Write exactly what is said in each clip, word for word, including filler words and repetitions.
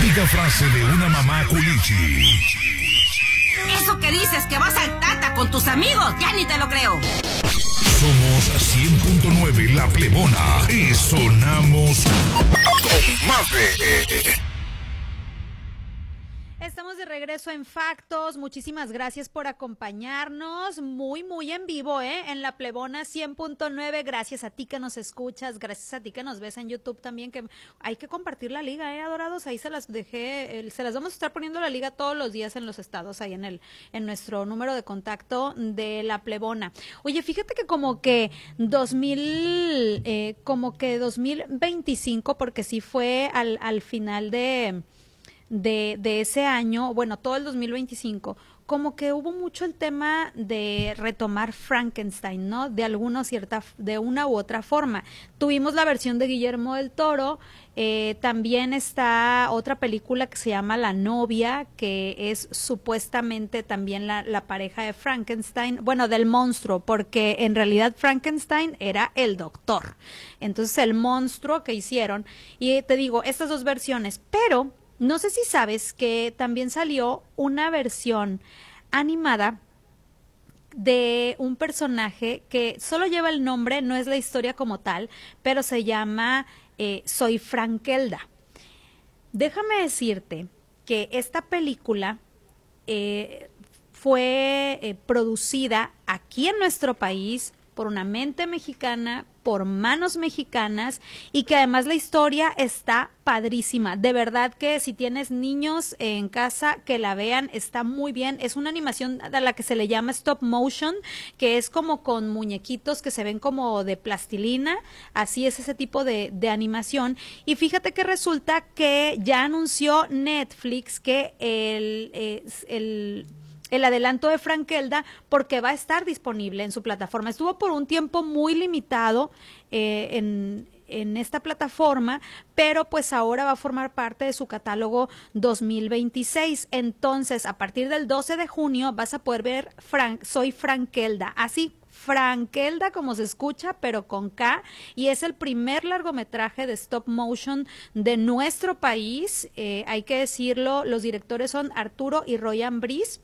típica frase de una mamá culichi. Eso que dices que vas al Tata con tus amigos, ya ni te lo creo. Somos cien punto nueve La Plebona y sonamos con más de... Estamos de regreso en Factos. Muchísimas gracias por acompañarnos. Muy, muy en vivo, ¿eh? En La Plebona cien punto nueve. Gracias a ti que nos escuchas. Gracias a ti que nos ves en YouTube también. Que hay que compartir la liga, ¿eh, adorados? Ahí se las dejé. Eh, se las vamos a estar poniendo la liga todos los días en los estados, ahí en el en nuestro número de contacto de La Plebona. Oye, fíjate que como que dos mil, eh, como que dos mil veinticinco, porque sí fue al, al final de... De, de ese año, bueno, todo el dos mil veinticinco, como que hubo mucho el tema de retomar Frankenstein, ¿no? De alguna cierta, de una u otra forma. Tuvimos la versión de Guillermo del Toro, eh, también está otra película que se llama La Novia, que es supuestamente también la, la pareja de Frankenstein, bueno, del monstruo, porque en realidad Frankenstein era el doctor. Entonces el monstruo que hicieron, y te digo, estas dos versiones, pero... No sé si sabes que también salió una versión animada de un personaje que solo lleva el nombre, no es la historia como tal, pero se llama eh, Soy Frankelda. Déjame decirte que esta película eh, fue eh, producida aquí en nuestro país por una mente mexicana, por manos mexicanas, y que además la historia está padrísima. De verdad que si tienes niños en casa, que la vean, está muy bien. Es una animación a la que se le llama stop motion, que es como con muñequitos que se ven como de plastilina, así es ese tipo de, de animación. Y fíjate que resulta que ya anunció Netflix que el... el, el el adelanto de Frankelda, porque va a estar disponible en su plataforma. Estuvo por un tiempo muy limitado eh, en, en esta plataforma, pero pues ahora va a formar parte de su catálogo dos mil veintiséis. Entonces, a partir del doce de junio vas a poder ver Frank, Soy Frankelda, así Frankelda como se escucha, pero con K, y es el primer largometraje de stop motion de nuestro país. Eh, hay que decirlo, los directores son Arturo y Royan Briz.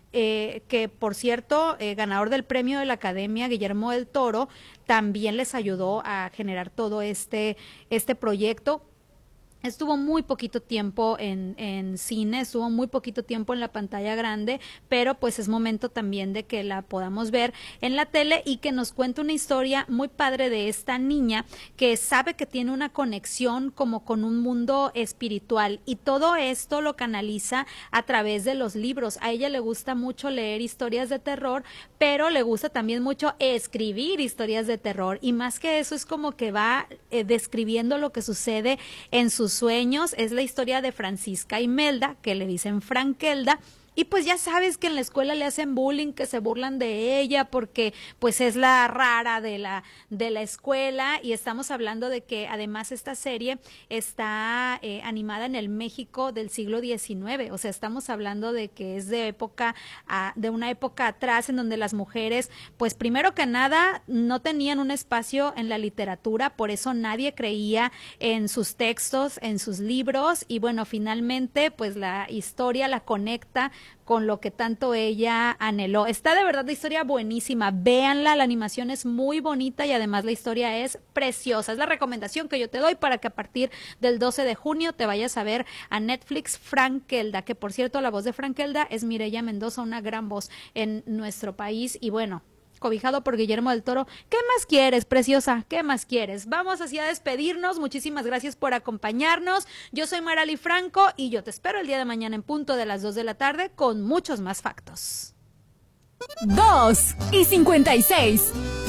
Eh, que por cierto, eh, ganador del premio de la Academia Guillermo del Toro, también les ayudó a generar todo este, este proyecto. Estuvo muy poquito tiempo en, en cine, estuvo muy poquito tiempo en la pantalla grande, pero pues es momento también de que la podamos ver en la tele y que nos cuente una historia muy padre de esta niña que sabe que tiene una conexión como con un mundo espiritual, y todo esto lo canaliza a través de los libros. A ella le gusta mucho leer historias de terror, pero le gusta también mucho escribir historias de terror, y más que eso es como que va eh, describiendo lo que sucede en sus sueños. Es la historia de Francisca Imelda, que le dicen Frankelda, y pues ya sabes que en la escuela le hacen bullying, que se burlan de ella porque pues es la rara de la de la escuela, y estamos hablando de que además esta serie está eh, animada en el México del siglo diecinueve, o sea, estamos hablando de que es de época a, de una época atrás en donde las mujeres pues primero que nada no tenían un espacio en la literatura, por eso nadie creía en sus textos, en sus libros, y bueno, finalmente pues la historia la conecta con lo que tanto ella anheló. Está de verdad la historia buenísima, véanla, la animación es muy bonita y además la historia es preciosa. Es la recomendación que yo te doy para que a partir del doce de junio te vayas a ver a Netflix Frankelda, que por cierto la voz de Frankelda es Mireya Mendoza, una gran voz en nuestro país, y bueno, cobijado por Guillermo del Toro. ¿Qué más quieres, preciosa? ¿Qué más quieres? Vamos así a despedirnos. Muchísimas gracias por acompañarnos. Yo soy Marali Franco y yo te espero el día de mañana en punto de las dos de la tarde con muchos más factos. dos y cincuenta y seis.